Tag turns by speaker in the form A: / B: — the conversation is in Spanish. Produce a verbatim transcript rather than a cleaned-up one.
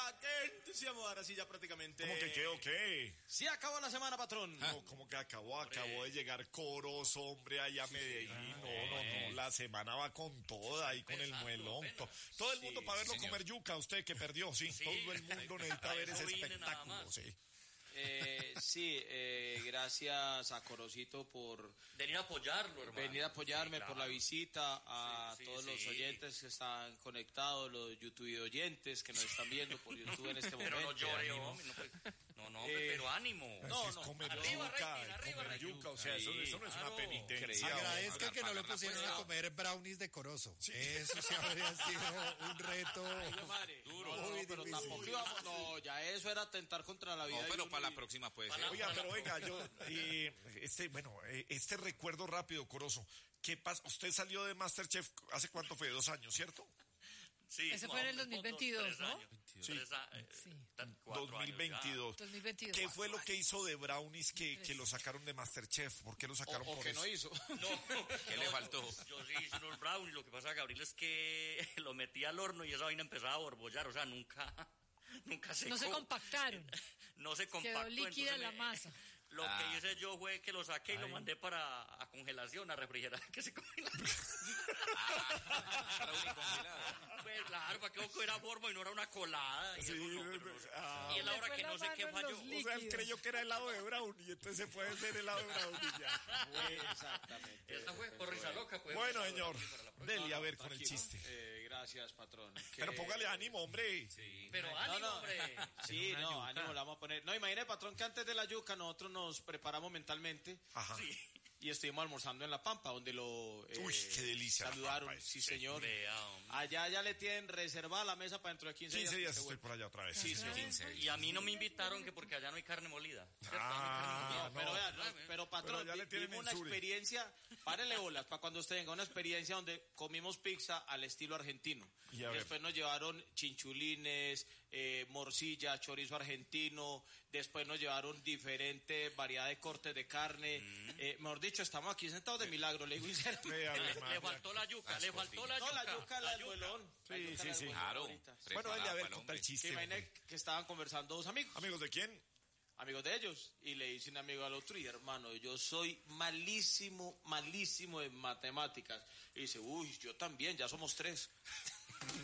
A: Hola, qué entusiasmo. Ahora sí ya prácticamente...
B: ¿Cómo que qué o qué?
A: Sí acabó la semana, patrón.
B: No, ¿cómo que acabó? Acabó de llegar Corozo, hombre, allá a Medellín.
A: Ah,
B: No, no, no, la semana va con toda, ahí con el muelón. To- Todo el mundo
A: Sí,
B: para verlo
C: señor.
B: comer yuca, usted que perdió, sí.
C: Sí.
B: Todo el mundo necesita ver ese
C: Eso vine nada
B: espectáculo,
C: más.
B: sí.
A: Eh, sí, eh, gracias a Corocito por
C: Venir a apoyarlo, hermano.
A: venir a apoyarme,
C: Sí,
A: por
C: claro.
A: la visita, a
C: Sí, sí,
A: todos los
C: sí.
A: oyentes que están conectados, los YouTube oyentes que nos están viendo por YouTube en este momento.
C: Pero no llore, hombre. No, pues, no, no,
A: Eh,
C: pero ánimo.
A: no,
B: Eso es
A: no,
B: comer
C: arriba,
B: yuca,
C: rating, arriba,
B: comer
C: rating.
B: yuca, o sea, eso, eso no es una
C: Claro.
B: penitencia.
D: Agradezca
C: Pagar-
D: que no le
C: pagar la
D: pusieron
C: cuenta.
D: a comer brownies de Corozo. Eso sí habría sido un reto.
A: Ay, madre.
C: Duro.
A: No, no,
D: Muy
A: pero
D: difícil.
A: tampoco íbamos, no, ya eso era atentar contra la vida.
E: No,
A: de
E: pero
A: uno
E: para la
A: y-
E: próxima puede
C: Para
E: ser.
C: la-
B: Oiga, pero oiga, yo, eh, este, bueno, eh, este recuerdo rápido, Corozo, ¿qué pasa? Usted salió de MasterChef hace cuánto fue, dos años, ¿cierto?
C: Sí,
F: Ese
C: no,
F: fue en el
C: dos,
F: dos mil veintidós,
C: tres
F: ¿no?
C: años.
B: Sí.
C: Tres a- eh,
F: Sí.
C: tan- cuatro
B: dos mil
C: años
B: veintidós.
F: dos mil veintidós.
B: ¿Qué fue lo que hizo de Brownies que, que lo sacaron de MasterChef? ¿Por qué lo
A: O,
B: sacaron
A: o
B: por
A: que
B: eso?
A: no hizo.
C: ya. No,
E: ¿Qué le faltó?
C: Yo sí hice unos brownies. Lo que pasa, Gabriel, es que lo metí al horno y esa vaina empezaba a borbollar. O sea, nunca, nunca secó.
F: No se compactaron.
C: No se compactó.
F: Quedó líquida
C: entonces
F: la
C: me-
F: masa.
C: Lo
E: Ah.
C: que hice yo fue que lo saqué y lo mandé para a congelación, a refrigerar, que se congela.
E: Brownie congelado.
C: Pues claro, para que cogiera forma y no era una colada. Y,
B: Sí,
C: eso no, pero no-
B: ah,
C: y es la
F: Le
C: hora
F: fue
C: que
F: la
C: no sé qué
F: mano en
C: falló.
F: los
B: o sea, él
F: líquidos.
B: creyó que era helado de brownie, y entonces puede ser helado de brownie ya.
A: Exactamente.
C: Esta fue por risa loca. Pues,
B: Bueno,
C: para-
B: señor,
C: para la próxima.
B: dele a ver con el
A: Tranquilo.
B: chiste.
A: Eh, gracias, patrón.
B: Pero
A: Que-
B: póngale ánimo, hombre.
C: Pero
A: No,
C: ánimo,
A: no.
C: hombre.
A: Sí, no, ánimo, la vamos a poner. No, imagine, patrón, que antes de la yuca nosotros nos preparamos mentalmente
B: Ajá.
C: Sí.
A: y estuvimos almorzando en La Pampa, donde lo eh,
B: Uy, qué delicia La
A: saludaron.
B: Pampa,
A: sí,
B: sí.
A: señor.
C: Vea, hombre.
A: Allá ya le tienen reservada la mesa para dentro de quince,
B: quince días
A: que se
B: estoy
A: vuelve.
B: por allá otra vez.
A: Sí, sí,
E: quince
C: Y a mí no me invitaron que porque allá no hay carne molida. ¿Cierto?
B: Ah,
A: No, pero,
B: no.
A: vea, no, pero patrón,
B: Pero ya le
A: vi-
B: tienen
A: vimos una
B: en Suri.
A: experiencia, párele bolas, para cuando usted venga, una experiencia donde comimos pizza al estilo argentino.
B: Y a ver.
A: Después nos llevaron chinchulines, eh, morcilla, chorizo argentino, después nos llevaron diferente variedad de cortes de carne.
B: Mm.
A: Eh, mejor dicho, estamos aquí sentados de milagro, le digo sinceramente.
B: Vea,
C: Le,
B: Ave
C: le
B: María.
C: faltó la yuca, le faltó la
A: No,
C: yuca.
A: la yuca, la del muelón. La
B: Sí,
A: yuca,
B: sí,
A: la del
B: sí.
A: muelón
E: Claro.
A: ahorita.
B: Bueno, dele a ver,
E: Preparado
B: conta el
E: para el
A: Que
B: chiste.
A: imagine
B: hombre.
A: que estaban conversando dos amigos.
B: ¿Amigos de quién?
A: Amigos de ellos, y le dice un amigo al otro, y hermano, yo soy malísimo, malísimo en matemáticas. Y dice, uy, yo también, ya somos tres.